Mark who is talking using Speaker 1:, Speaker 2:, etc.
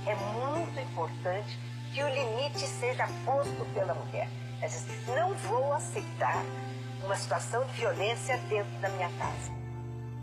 Speaker 1: é muito importante que o limite seja posto pela mulher. Ela diz, não vou aceitar uma situação de violência dentro da minha casa.